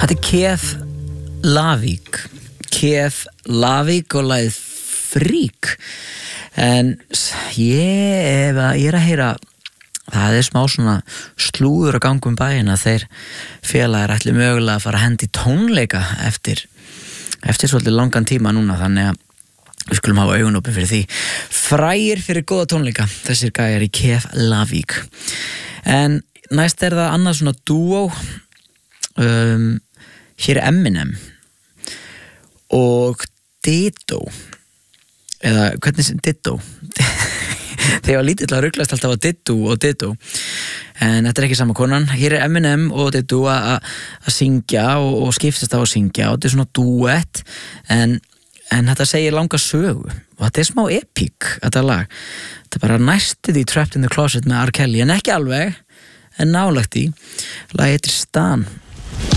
Þetta Keith Lavik og lagið Freak. En ég er að heyra, það er smá svona slúður að ganga bæinn að þeir félagar ætli mögulega að fara að hendi tónleika eftir svolítið langan tíma núna, þannig að við skulum hafa augun opin fyrir því. Frægir fyrir góða tónleika, þessir gæjar í Keith Lavik. En næst er það annað svona dúó. Hér er Eminem og Ditto, eða hvernig sem Ditto. Þegar var lítill að ruglast alltaf á Ditto og Ditto, en þetta er ekki sama konan. Hér er Eminem og Ditto að syngja og skiptast á að syngja, og þetta er svona duett, en þetta segir langa sögu og þetta er smá epic, þetta lag. Þetta er bara næstuð í Trapped in the Closet með R. Kelly, en ekki alveg, en nálægt í. Lagið heitir Stan.